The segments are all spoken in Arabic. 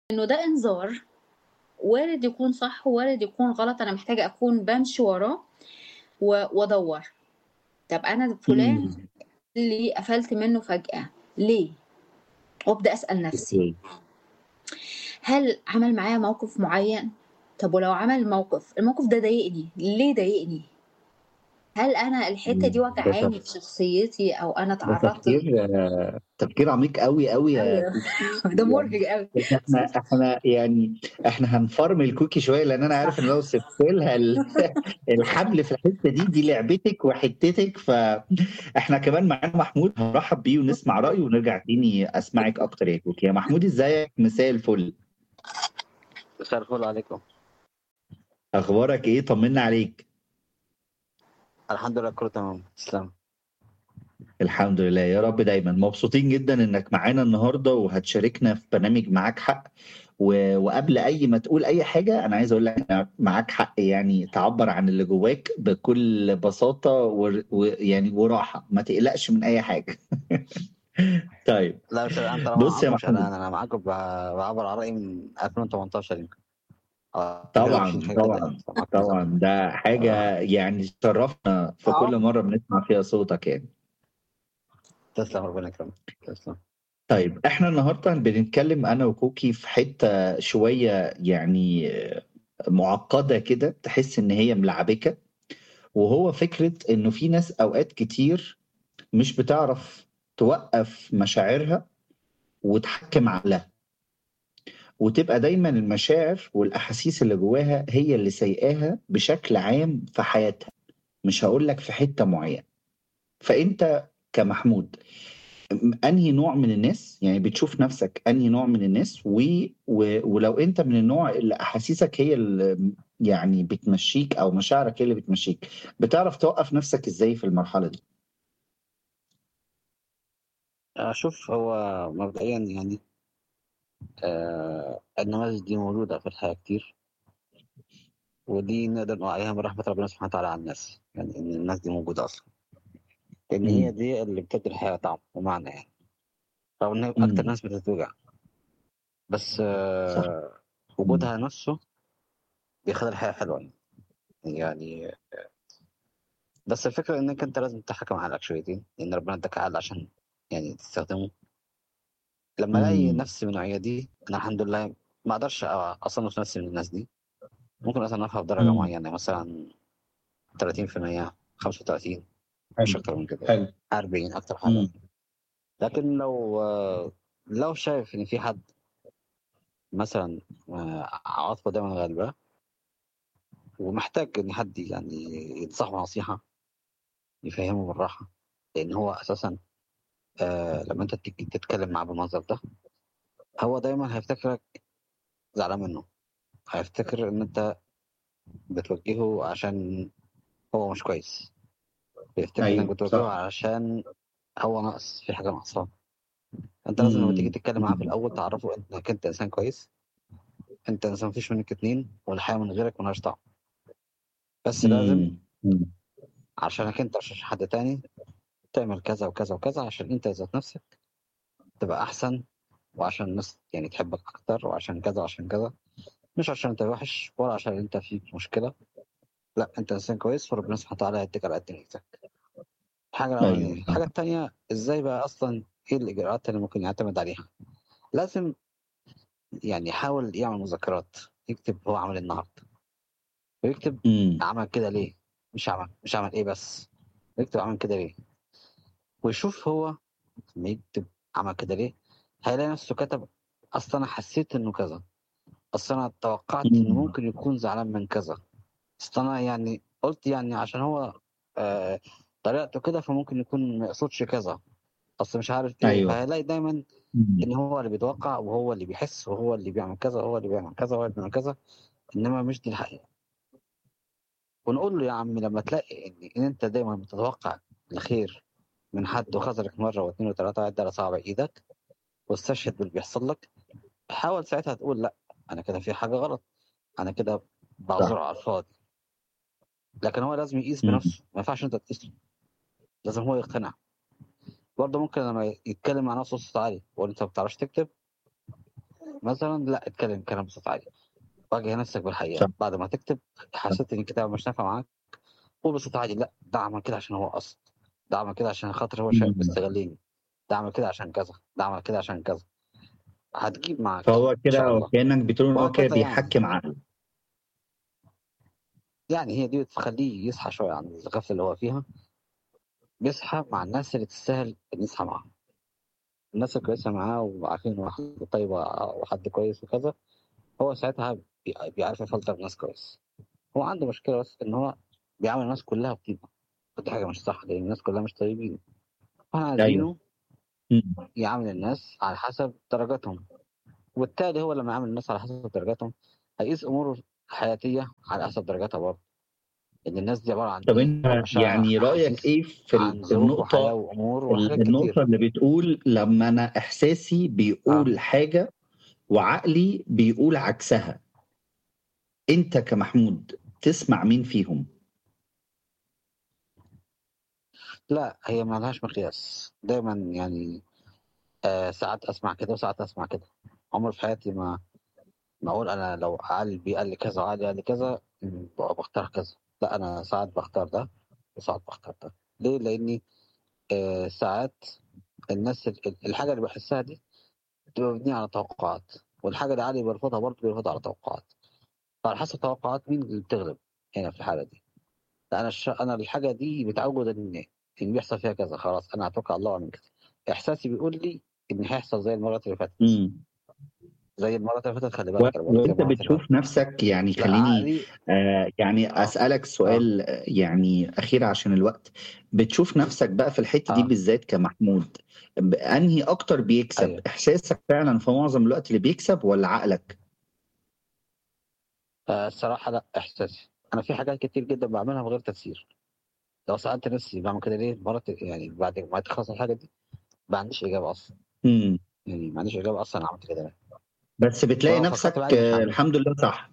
إنه ده إنذار وارد يكون صح ووارد يكون غلط، أنا محتاجة أكون بامشي وراه وأدوّر. طب أنا فلان إمم، اللي قفلت منّه فجأة، ليه؟ وأبدأ أسأل نفسي، أوكي. هل عمل معايا موقف معيّن؟ طب ولو عمل موقف، الموقف ده ضايقني، ليه ضايقني؟ هل أنا الحتّة إمم، دي ده واجعاني في شخصيتي أو أنا ده اتعرّضت تفكير عميق أوي، أوي يا أيوه كوكي. ده يعني مُرهق أوي. إحنا يعني إحنا هنفرمل كوكي شوية، لأن أنا عارف إن صح. لو سِبت لها الحبل في الحتة دي لعبتِك وحتتِك، فإحنا كمان معانا محمود هنرحّب بيه ونسمع رأيه ونرجع تاني أسمعِك أكتر يا كوكي. يا محمود إزيك؟ مساء الفل، مساء الفل عليكم. أخبارك إيه؟ طمنا عليك. الحمد لله كله تمام، تسلم. الحمد لله، يا رب دايمًا. مبسوطين جدًا إنك معانا النهارده وهتشاركنا في برنامج معاك حق، وقبل ما تقول أي حاجة أنا عايز أقول لك إن معاك حق يعني تعبّر عن اللي جواك بكل بساطة ويعني وراحة، ما تقلقش من أي حاجة. طيب، لا مش قلقان، طالما بُص يا معاكم مش محمود، قلقان، أنا معاكم باعبّر عن رأيي من 2018 يمكن، 2020 طبعًا، حاجة كده يعني، طبعًا، فمعاكم بالضبط. طبعًا، ده حاجة يعني تشرّفنا في كل مرّة بنسمع فيها صوتك يعني. تسلم ربنا يكرمك، تسلم. طيب إحنا النهارده بنتكلم أنا وكوكي في حتّة شوية يعني مُعقّدة كده، تحس إن هي ملعبكة، وهو فكرة إنه في ناس أوقات كتير مش بتعرف توقّف مشاعرها وتحكّم عقلها، وتبقى دايمًا المشاعر والأحاسيس اللي جواها هي اللي سايقاها بشكل عام في حياتها، مش هاقول لك في حتّة معيّنة. فأنت كمحمود أنهي نوع من الناس، يعني بتشوف نَفْسك أنهي نوع من الناس ولو أنت من النوع اللي أحاسيسك هي يعني بتمشّيك أو مشاعرك هي اللي بتمشّيك، بتعرف توقّف نَفْسك إزاي في المرحلة دي؟ شوف هو مبدئيًا يعني النماذج دي موجودة في الحياة كتير، ودي نقدر نقول عليها من رحمة ربنا سبحانه وتعالى على الناس، يعني إن الناس دي موجودة أصلًا، لإن هي إمم، دي اللي بتدّي الحياة طعم ومعنى يعني، رغم إن هي أكتر إمم، ناس بتتوجع، بس صح، إمم، وجودها نَفْسه بيخلّي الحياة حلوة يعني. يعني بس الفكرة إنك أنت لازم تحكم عقلك شويتين، لأن ربنا اداك عقل عشان يعني تستخدمه. لما ألاقي إمم، نفسي من النوعية دي أنا الحمد لله ما أقدرش أصنف نفسي من الناس دي، ممكن أصنفها بدرجة إمم، معينة مثلا 30%، 35، مش حلو، أكتر من كده يعني، حلو، 40 أكتر حاجة. إمم، لكن لو شايف إن في حد مثلا عواطفه دايما غالبة ومحتاج إن حد يعني ينصحه نصيحة يفهمه بالراحة، لأن هو أساسا لما أنت تيجي تتكلم معاه بالمنظر ده هو دايما هيفتكرك زعلان منه، هيفتكر إن أنت بتوجّهه عشان هو مش كويس، بيفتكر إنّك أيوه، بتوجّهه صح، عشان هو ناقص، في حاجة ناقصاه. أنت لازم لمّا تيجي إمم، تتكلّم معاه في إمم، الأول تعرّفه إنّك أنت إنسان كويس، أنت إنسان ما فيش منّك اتنين والحياة من غيرك ما لهاش طعم، بس لازم إمم، إمم، عشانك أنت مش عشان حد تاني تعمل كذا وكذا وكذا عشان أنت ذات نَفْسك تبقى أحسن، وعشان الناس يعني تحبّك أكتر، وعشان كذا وعشان كذا، مش عشان أنت وِحِش ولا عشان أنت فيك مشكلة، لأ أنت إنسان كويس وربنا سبحانه وتعالى هيدّيك على قد نيتك. الحاجة أيوه، الأولانية، صح، الحاجة التانية إزاي بقى أصلًا إيه الإجراءات اللي ممكن يعتمد عليها؟ لازم يعني يحاول يعمل مذكرات، يكتب هو عمل إيه النهارده، ويكتب إمم، عمل كده ليه، مش عمل إيه بس، يكتب عمل كده ليه، ويشوف هو لمّا يكتب عمل كده ليه، هيلاقي نفسه كتب أصل أنا حسيت إنه كذا، أصل أنا توقعت إنه إمم، ممكن يكون زعلان من كذا، أصل أنا يعني قُلت يعني عشان هو آآ طريقته كده فممكن يكون ما يقصدش كذا، أصل مش عارف إيه، أيوه، فهيلاقي دايمًا إمم، إن هو اللي بيتوقّع وهو اللي بيحس وهو اللي بيعمل كذا وهو اللي بيعمل كذا وهو اللي بيعمل كذا، إنما مش دي الحقيقة. ونقول له يا عم لمّا تلاقي إن أنت دايمًا بتتوقّع الخير من حد وخذلك مرّة و2 و3 وعِد على صوابع إيدك واستشهد باللي بيحصل لك، حاول ساعتها تقول لأ، أنا كده في حاجة غلط، أنا كده صح، باعذره على الفاضي. لكن هو لازم يقيس إمم، بنَفْسه، ما ينفعش أنت تقيس له، لازم هو يقتنع. برضه ممكن لمّا يتكلم مع نَفْسه بصوت عالي، يقول له: "أنت ما بتعرفش تكتب؟" مثلا لا اتكلم كلام بصوت عالي، واجه نفسك صح بالحقيقه. بعد ما تكتب حسيت ان الكتابه مش نافعه معاك، قول بصوت عالي: لا ده عمل كده عشان هو قصد، ده عمل كده عشان خاطر هو شايف مم. بيستغلني، ده عمل كده عشان كذا، ده عمل كده عشان كذا. هتجيب معاك فهو ان شاء كده الله. كأنك بتقول ان هو كده وهكذا يعني. بيحكم عقله. يعني هي دي بتخليه يصحى شويه عن الغفله اللي هو فيها، بيصحى مع الناس اللي تستاهل ان يصحى معاها، الناس الكويسه معاه وعارفين إنه واحد طيب وحد كويس وكذا. هو ساعتها بيعرف يفلتر الناس كويس. هو عنده مشكله بس ان هو بيعامل الناس كلها بطيبه، ودي حاجه مش صح لان الناس كلها مش طيبين. فاحنا ايوه. عايزينه مم. يعامل الناس على حسب درجاتهم، وبالتالي هو لما يعامل الناس على حسب درجاتهم هيقيس اموره الحياتيه على حسب درجاتها برضه. ان الناس دي عباره عن طب ايه؟ عن انت مشاعر، عن يعني رأيك احاسيس، ايه في عن ظروف وحياه النقطة وامور وحاجات النقطة كتير. اللي بتقول لما انا احساسي اه بيقول حاجة وعقلي بيقول عكسها، انت كمحمود تسمع مين فيهم؟ لا، هي ما لهاش مقياس دايما يعني. ساعات اسمع كده وساعات اسمع كده. عمر في حياتي ما اقول انا لو قلبي قال لي كذا وعقلي قال لي كذا بختار كذا. لا، انا ساعات بختار ده وساعات بختار ده. ليه؟ لاني ساعات الناس الحاجه اللي بحسها دي بتبقى مبنيه على توقعات، والحاجه اللي عقلي بيرفضها برضه بيرفضها على توقعات. فعلى حسب توقعات مين اللي بتغلب هنا في الحاله دي. لا، انا الحاجه دي متعود ان بيحصل فيها كذا، خلاص انا اتوكل على الله واعمل كده. احساسي بيقول لي ان هيحصل زي المرات اللي فاتت. امم زي المرات اللي فاتت، خلي بالك انا بقول لك زي وانت المرات اللي بتشوف فاتت. نفسك، يعني لا، خليني عقلي. يعني اه اسالك اه سؤال يعني اخير عشان الوقت. بتشوف نفسك بقى في الحته دي اه بالذات كمحمود، انهي اكتر بيكسب؟ ايوه. احساسك فعلا في معظم الوقت اللي بيكسب ولا عقلك؟ الصراحه لا، احساسي. انا في حاجات كتير جدا بعملها من غير تفسير. لو سالت نفسي بعمل كده ليه مرات، يعني بعد ما تخلص الحاجه دي ما عنديش اجابه اصلا. امم يعني ما عنديش اجابه اصلا أنا عملت كده ليه. بس بتلاقي ولو فكرت نفسك بعدي مش هعملها. الحمد لله صح.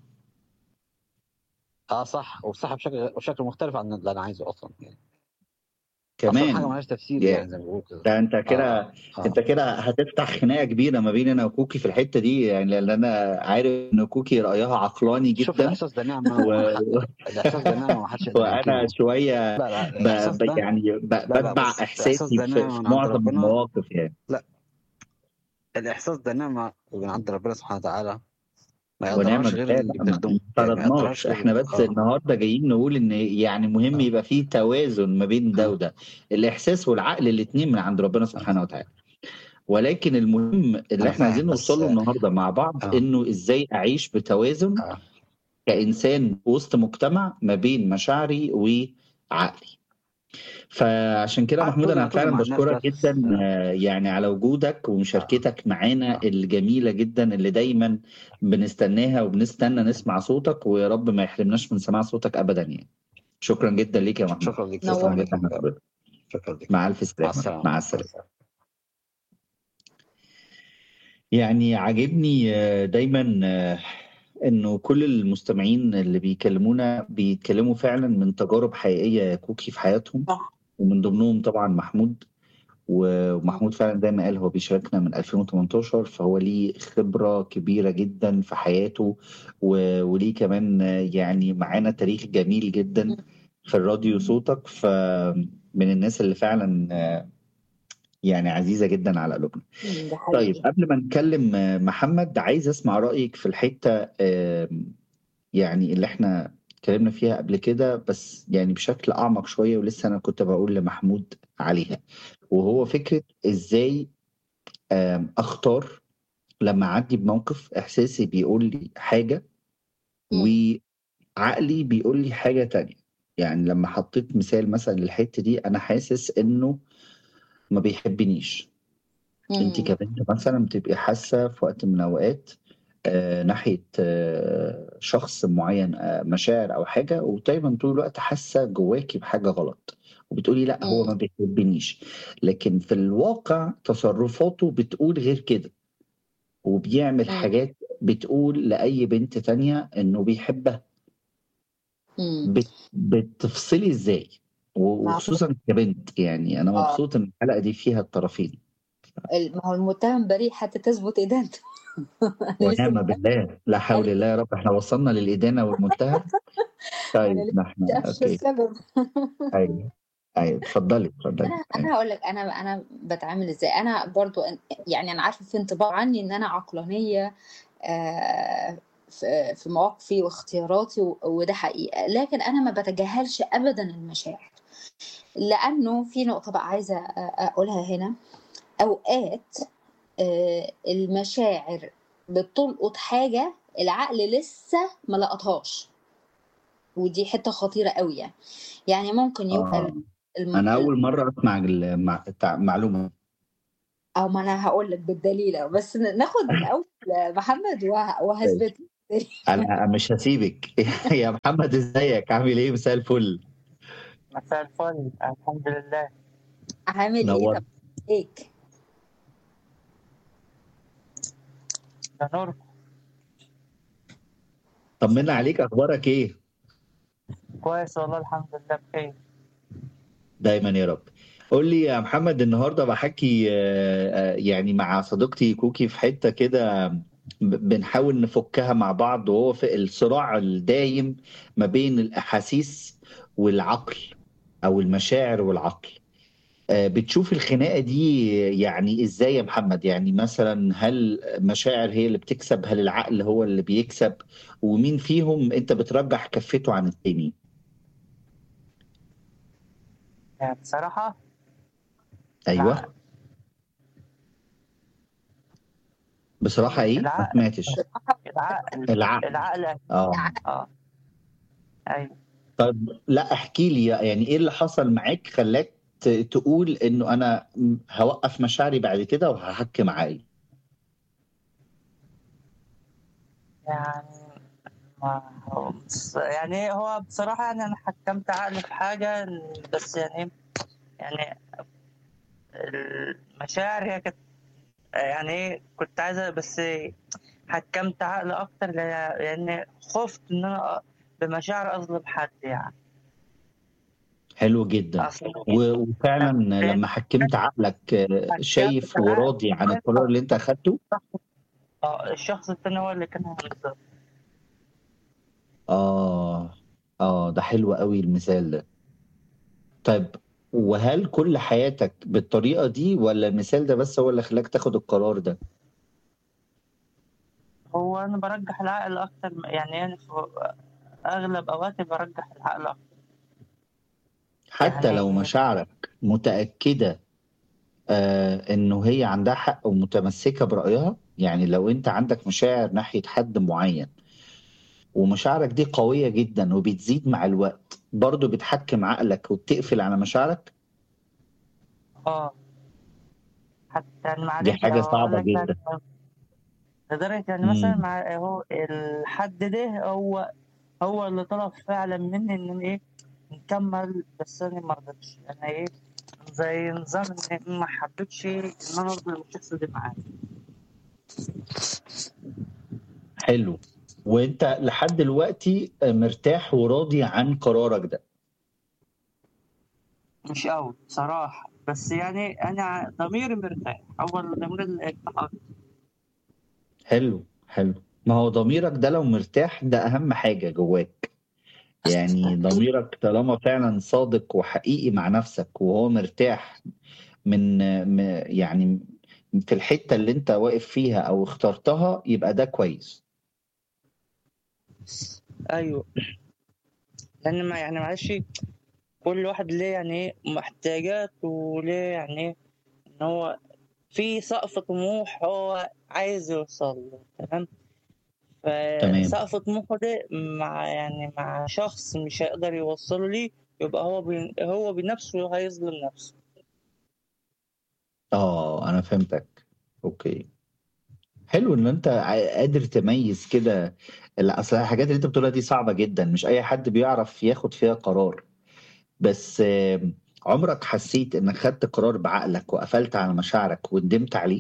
اه صح، وصح بشكل مختلف عن اللي انا عايزه اصلا يعني. اصلا حاجه كمان مالهاش تفسير يا يعني زي ما بيقولوا كده. ده انت اه كده، اه انت كده هتفتح خناقه كبيره ما بين انا وكوكي في الحته دي، يعني لان انا عارف ان كوكي رايها عقلاني شوف، جدا الاحساس ده نعمه و... الاحساس ده نعمه ما حدش يقدر وانا ينكره. شويه لا لا، الاحساس ده. يعني لا لا، بتبع بص، الاحساس احساسي ده في نعمه في من عند معظم ربنا. المواقف يعني. لا، الاحساس ده نعمه من عند ربنا سبحانه وتعالى. ما ونعم يقدرهاش غير بالله، لا اللي ما بيخدمه، يعني ما افترضناش يقدرهاش احنا، غير بس النهارده جايين نقول ان يعني مهم اه يبقى فيه توازن ما بين ده اه وده. الاحساس والعقل الاثنين من عند ربنا اه, سبحانه وتعالى، ولكن المهم اللي أنا احنا عايزين فاهم نوصل بس له النهارده مع بعض اه انه ازاي اعيش بتوازن اه كإنسان وسط مجتمع ما بين مشاعري وعقلي. فعشان كده عارف، محمود توزن انا هتوزن فعلا مع الناس بشكرك بس جدا يعني على وجودك اه ومشاركتك معانا اه الجميلة جدا اللي دايما بنستناها وبنستنى نسمع صوتك، ويا رب ما يحرمناش من سماع صوتك ابدا يعني. شكرا جدا ليك يا محمود. شكرا ليك، شكرا تسلم نورت. ليك جدا يا مجاهد. لحضرتك. شكرا ليك. مع الف مع سلامة، السلامه، مع مع السلامة. السلامه. يعني عاجبني دايما انه كل المستمعين اللي بيكلمونا بيتكلموا فعلا من تجارب حقيقية يا كوكي في حياتهم، صح. ومن ضمنهم طبعا محمود. مم. ومحمود فعلا زي ما قال هو بيشاركنا من 2018، فهو ليه خبرة كبيرة جدا في حياته وليه كمان يعني معانا تاريخ جميل جدا في الراديو صوتك، فمن الناس اللي فعلا يعني عزيزة جدا على قلوبنا. ده طيب حقيقي. قبل ما نتكلم محمد، عايز اسمع رأيك في الحتة يعني اللي احنا اتكلمنا فيها قبل كده، بس يعني بشكل أعمق شوية، ولسه أنا كنت بقول لمحمود عليها، وهو فكرة ازاي اختار لما اعدي بموقف احساسي بيقول لي حاجة مم. وعقلي بيقول لي حاجة تانية. يعني لما حطيت مثال مثلا للحتة دي، انا حاسس انه ما بيحبنيش. انت مم. كبنت مثلا بتبقي حاسة في وقت من الاوقات ناحية شخص معين مشاعر او حاجة، ودايما طول الوقت حاسة جواكي بحاجة غلط، وبتقولي لا هو مم. ما بيحبنيش، لكن في الواقع تصرفاته بتقول غير كده، وبيعمل مم. حاجات بتقول لأي بنت تانية إنه بيحبها. مم. بتفصلي إزاي؟ ما هو وخصوصا كبنت، يعني أنا اه مبسوط إن الحلقة دي فيها الطرفين. ما هو المتهم بريء حتى تثبت إدانته. أنا لسه ونعم بالله، لا حول أنا الله يا رب، إحنا وصلنا للإدانة والمنتهى. أنا طيب لسه ما إحنا قافشة أوكي. السبب. أيوه، أيوه، اتفضلي، اتفضلي، أنا أيوه. هاقول لك أنا باتعامل إزاي. أنا برضه يعني أنا عارفة في انطباع عني إن أنا عقلانية في مواقفي واختياراتي وده حقيقة، لكن أنا ما باتجاهلش أبدًا المشاعر، لأنه في نقطة بقى عايزة أقولها هنا. أوقات المشاعر بتلقط حاجة العقل لسه ما لقطهاش، ودي حتّة خطيرة أوي يعني. يعني ممكن يبقى آه، الم أنا ال أول مرة أسمع المعلومة. أو ما أنا هاقول لك بالدليل أهو، بس ناخد الأول محمد ماشي. وهاثبت لك. أنا مش هاسيبِك. يا محمد إزيك، عامل إيه؟ مساء الفل. مساء الفل، الحمد لله. عامل إيه؟ طب نورت. إيك؟ ده نور. طمنا عليك، أخبارك إيه؟ كويس والله، الحمد لله بخير. دايما يا رب. قول لي يا محمد، النهارده بحكي يعني مع صديقتي كوكي في حته كده، بنحاول نفكها مع بعض، وهو في الصراع الدايم ما بين الاحاسيس والعقل، او المشاعر والعقل. بتشوف الخناقه دي يعني ازاي يا محمد؟ يعني مثلا هل مشاعر هي اللي بتكسب، هل العقل هو اللي بيكسب، ومين فيهم انت بترجح كفته عن التاني؟ يعني بصراحة العقل. ايوه، بصراحه ايه؟ ما العقل سمعتش. العقل العقل. العقل. اه. اه، ايوه. طب لا، احكي لي يعني ايه اللي حصل معاك خلاك تقول انه انا هوقف مشاعري بعد كده وهحكم عقلي. يعني ما هو يعني هو بصراحة يعني أنا حكمت عقلي في حاجة، بس يعني المشاعر هي كانت كنت عايزة، بس حكمت عقلي أكتر لأن خفت إن أنا بمشاعر أظلم حد يعني. حلو جدا. أصل وفعلا لما حكمت عقلك، حكمت شايف وراضي عن عقلي، القرار اللي انت اخدته؟ الشخص التاني هو اللي كان هينزل. اه، اه، ده حلو قوي المثال ده. طيب، وهل كل حياتك بالطريقة دي، ولا المثال ده بس هو اللي خلاك تاخد القرار ده؟ هو أنا برجح العقل أكتر، يعني في أغلب أوقاتي برجح العقل أكتر. حتى يعني لو مشاعرك متأكدة انه هي عندها حق ومتمسكة برأيها، يعني لو انت عندك مشاعر ناحية حد معين، ومشاعرك دي قوية جدا وبتزيد مع الوقت، برضو بتحكم عقلك وبتقفل على مشاعرك. آه حتى يعني دي معلش حاجة أقول صعبة لك جدا. لدرجة يعني مثلا امم مع هو الحد ده هو اللي طلب فعلا مني إن نكمل، بس أنا ما رضيتش. أنا زي نظام إن ما حبيتش إن أنا أفضل الشخص ده معايا. حلو. وانت لحد دلوقتي مرتاح وراضي عن قرارك ده؟ مش قوي بصراحة، بس يعني أنا ضميري مرتاح، أول ضميري اللي ارتاح. حلو، حلو. ما هو ضميرك ده لو مرتاح، ده اهم حاجة جواك. يعني ضميرك طالما فعلا صادق وحقيقي مع نفسك، وهو مرتاح من يعني في الحتة اللي انت واقف فيها او اخترتها، يبقى ده كويس. أيوه، لأن ما يعني معلش، كل واحد ليه محتاجات، وليه إن هو في سقف طموح هو عايز يوصل له، تمام. تمام. فسقف طموحه ده مع شخص مش هيقدر يوصله ليه، يبقى هو بنفسه هيظلم نفسه. اه، انا فهمتك. اوكي. حلو ان انت قادر تميز كده. اصل الحاجات اللي انت بتقولها دي صعبة جدا، مش اي حد بيعرف ياخد فيها قرار. بس عمرك حسيت انك خدت قرار بعقلك وقفلت على مشاعرك وندمت عليه؟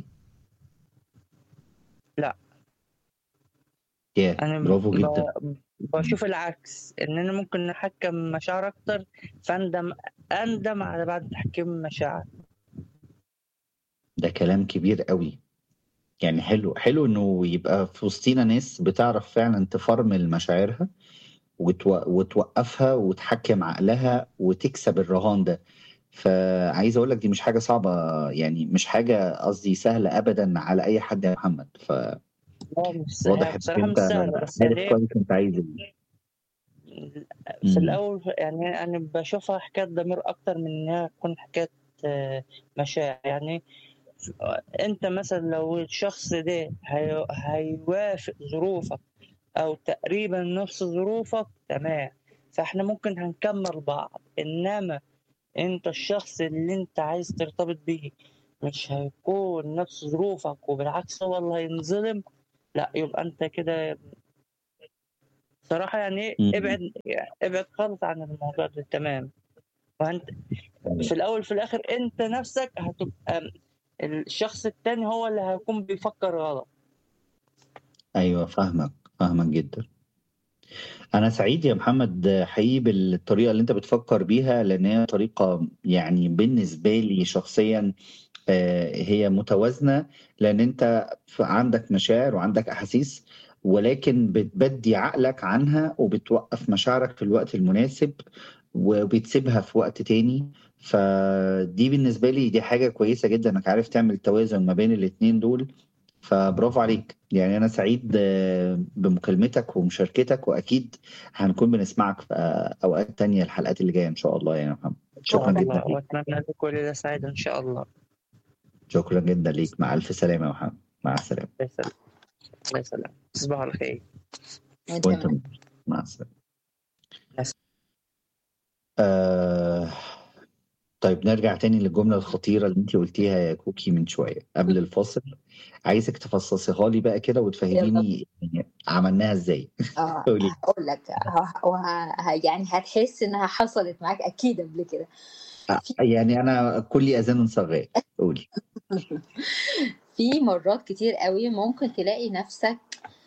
لا، ياه، أنا برافو جدا. بشوف العكس، إن أنا ممكن أحكم مشاعر أكتر، أندم على بعد تحكيم مشاعر. ده كلام كبير قوي. يعني حلو انه يبقى في وسطينا ناس بتعرف فعلا تفرمل مشاعرها وتوقفها وتحكم عقلها وتكسب الرهان ده. فعايز اقول لك دي مش حاجه صعبه، يعني مش حاجه قصدي سهله ابدا على اي حد يا محمد. فواضح لا هي انك بصراحة مش انت سهلة، بس عارف يعني كويس انت عايز ايه. في امم الأول يعني أنا بشوفها حكاية ضمير أكتر من إنها تكون حكاية مشاعر يعني. أنت مثلا لو الشخص ده هيوافق ظروفك أو تقريبا نفس ظروفك تمام، فإحنا ممكن هنكمل بعض. إنما أنت الشخص اللي أنت عايز ترتبط بيه مش هيكون نفس ظروفك، وبالعكس هو اللي هينظلم، لا يبقى أنت كده صراحة يعني امم ابعد خالص عن الموضوع ده تمام. وانت في الاول في الاخر انت نفسك هتبقى الشخص التاني هو اللي هيكون بيفكر غلط. ايوه فاهمك جدا. انا سعيد يا محمد حقيقي بالطريقه اللي انت بتفكر بيها، لان هي طريقه يعني بالنسبه لي شخصيا هي متوازنة. لأن أنت عندك مشاعر وعندك أحاسيس، ولكن بتبدي عقلك عنها وبتوقف مشاعرك في الوقت المناسب وبتسيبها في وقت تاني. فدي بالنسبة لي دي حاجة كويسة جدا انك عارف تعمل توازن ما بين الاتنين دول. فبرافو عليك، يعني أنا سعيد بمكالمتك ومشاركتك، وأكيد هنكون بنسمعك في أوقات تانية الحلقات اللي جاية إن شاء الله يا محمد. ان شكرا شاء جدا الله، ليك. واتمنى لك كل ده سعيد ان شاء الله. شكرا جدا ليك، مع ألف سلامة يا محمد، مع السلامة. الله يسلمك، الله يسلمك، تصبح على خير. وانت وأنت كمان. مع السلامة. بس آه... طيب نرجع تاني للجملة الخطيرة اللي انت قلتيها يا كوكي من شوية قبل الفاصل. عايزك تفصصيها لي بقى كده يلا. وتفهميني يعني عملناها ازاي. قولي. هقول لك يعني هتحس انها حصلت معاك اكيد قبل كده. في يعني انا كلي اذان صغير. قولي. في مرات كتير قوي ممكن تلاقي نفسك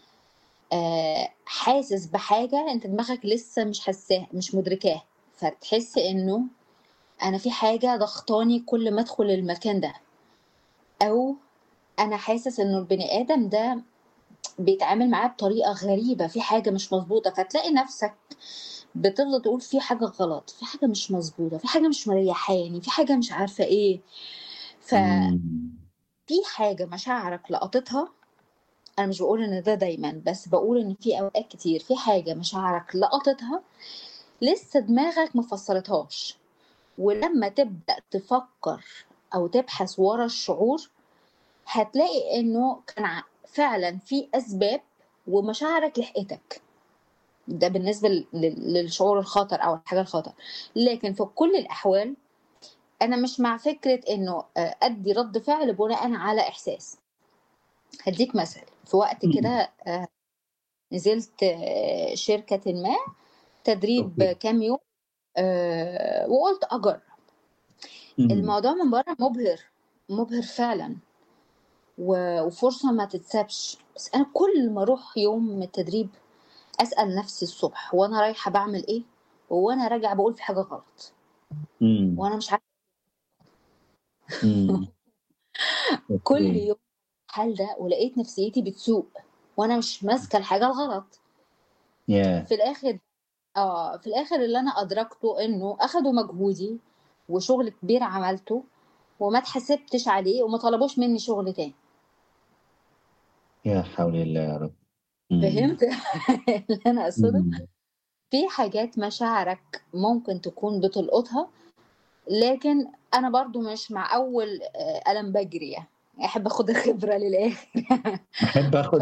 حاسس بحاجة انت دماغك لسه مش حاساها، مش مدركاها، فتحس انه انا في حاجة ضغطاني كل ما ادخل المكان ده، او انا حاسس انه البني ادم ده بيتعامل معاه بطريقة غريبة، في حاجة مش مظبوطة، فتلاقي نفسك بتفضل تقول في حاجة غلط، في حاجة مش مظبوطة، في حاجة مش مريحاني، في حاجة مش عارفة ايه. ففي مم. حاجة مشاعرك لقطتها. انا مش بقول ان ده دايما، بس بقول ان في اوقات كتير في حاجة مشاعرك لقطتها لسه دماغك مفسرتهاش. ولما تبدأ تفكر او تبحث ورا الشعور، هتلاقي انه كان فعلا في اسباب ومشاعرك لحقتك. ده بالنسبة للشعور الخطر او الحاجة الخطر. لكن في كل الاحوال انا مش مع فكرة انه ادي رد فعل بناء على احساس. هديك مثل. في وقت كده نزلت شركة ما تدريب اوكي. كام يوم، وقلت اجرب. مم. الموضوع من بره مبهر، مبهر فعلا، وفرصة ما تتسابش. بس انا كل ما اروح يوم من التدريب اسأل نفسي الصبح وانا رايحة بعمل ايه، وانا راجعة بقول في حاجة غلط، مم. وانا مش عارفة. مم. كل اوكي. يوم الحال ده، ولقيت نفسيتي بتسوء وانا مش ماسكة الحاجة الغلط. يا في الاخر في الاخر اللي انا ادركته انه اخدوا مجهودي وشغل كبير عملته، وما اتحسبتش عليه، وما طلبوش مني شغل تاني. يا حول الله يا رب. مم. فهمت اللي انا اقصده. مم. في حاجات مشاعرك ممكن تكون بتلقطها، لكن انا برضو مش مع اول قلم بجري، يعني احب اخد الخبرة للاخر. احب ف اخد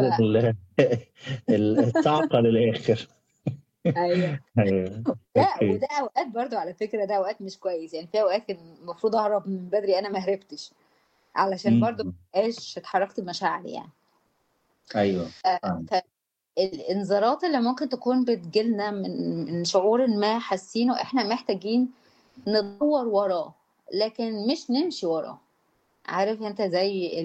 الصعقة للاخر. ايوه. ايوه. لا، اوكي. وده اوقات برضو على فكرة، ده اوقات مش كويس، يعني في اوقات كان المفروض اهرب من بدري، انا ما هربتش علشان برضو مم. مبقاش اتحركت بمشاعري يعني. ايوه فاهم. فالانذارات اللي ممكن تكون بتجيلنا من شعور ما حاسينه، احنا محتاجين ندور وراه، لكن مش نمشي وراه. عارف انت زي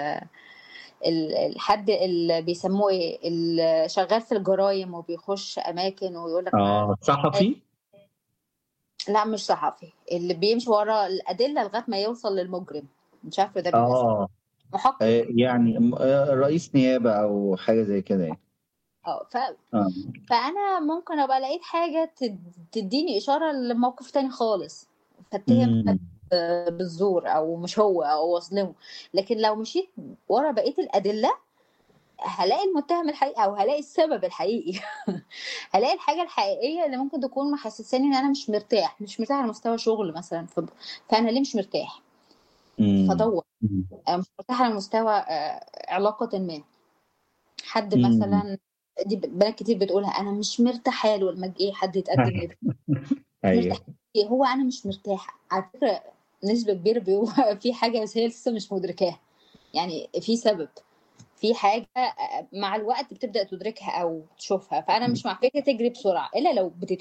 الحد اللي بيسموه ايه، اللي شغال في الجرايم وبيخش اماكن ويقول لك انا صحفي. لا مش صحفي، اللي بيمشي ورا الادله لغايه ما يوصل للمجرم. مش عارفه ده بيبقى اسمه. اه محقق. يعني رئيس نيابة أو حاجة زي كده يعني. آه. فانا ممكن ابقى لقيت حاجه تديني اشاره لموقف تاني خالص، فاتهم مم. بالزور او مش هو او اظلمه. لكن لو مشيت ورا بقيه الادله هلاقي المتهم الحقيقي او هلاقي السبب الحقيقي. هلاقي الحاجه الحقيقيه اللي ممكن تكون محسساني ان انا مش مرتاح على مستوى شغل مثلا. فانا ليه مش مرتاح؟ مم. فدور. مم. مش مرتاح على مستوى علاقه ما. حد مم. مثلا، دي بنات كتير بتقولها انا مش مرتاحه له لما جه حد يتقدم لي. أيوه. مرتاحه هو انا مش مرتاحه على فكره. نسبه كبيره بيبقى في حاجه بس هي لسه مش مدركاها. يعني في سبب، في حاجه مع الوقت بتبدا تدركها او تشوفها. فانا مش مع فكره تجري بسرعه الا لو